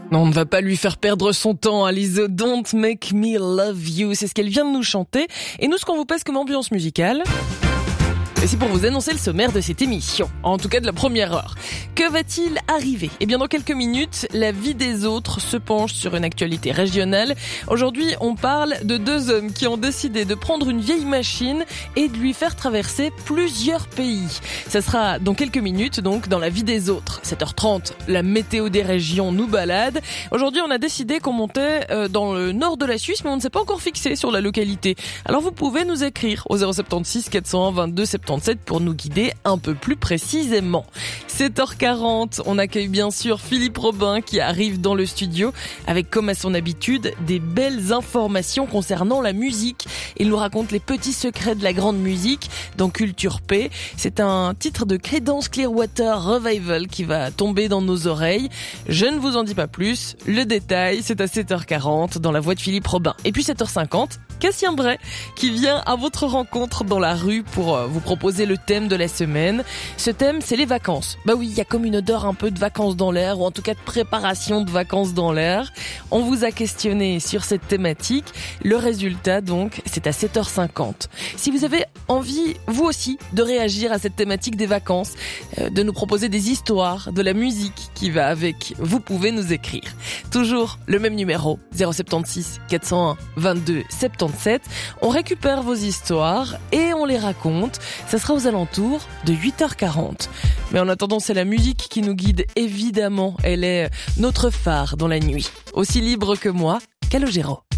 Non, on ne va pas lui faire perdre son temps, Lizzo. Don't make me love you. C'est ce qu'elle vient de nous chanter. Et nous, ce qu'on vous passe comme ambiance musicale, c'est pour vous annoncer le sommaire de cette émission. En tout cas de la première heure. Que va-t-il arriver ? Eh bien, dans quelques minutes, la vie des autres se penche sur une actualité régionale. Aujourd'hui, on parle de deux hommes qui ont décidé de prendre une vieille machine et de lui faire traverser plusieurs pays. Ça sera dans quelques minutes, donc, dans la vie des autres. 7h30, la météo des régions nous balade. Aujourd'hui, on a décidé qu'on montait dans le nord de la Suisse, mais on ne s'est pas encore fixé sur la localité. Alors, vous pouvez nous écrire au 076 401 22 77 pour nous guider un peu plus précisément. 7h40, on accueille bien sûr Philippe Robin qui arrive dans le studio avec, comme à son habitude, des belles informations concernant la musique. Il nous raconte les petits secrets de la grande musique dans Culture P. C'est un titre de Creedence Clearwater Revival qui va tomber dans nos oreilles. Je ne vous en dis pas plus. Le détail, c'est à 7h40 dans la voix de Philippe Robin. Et puis 7h50, Cassien Bray qui vient à votre rencontre dans la rue pour vous proposer le thème de la semaine. Ce thème, c'est les vacances. Bah oui, il y a comme une odeur un peu de vacances dans l'air, ou en tout cas de préparation de vacances dans l'air. On vous a questionné sur cette thématique. Le résultat, donc, c'est à 7h50. Si vous avez envie, vous aussi, de réagir à cette thématique des vacances, de nous proposer des histoires, de la musique qui va avec, vous pouvez nous écrire. Toujours le même numéro, 076 401 22 77. On récupère vos histoires et on les raconte. Ça sera aux alentours de 8h40. Mais en attendant, c'est la musique qui nous guide, évidemment. Elle est notre phare dans la nuit. Aussi libre que moi, Calogero.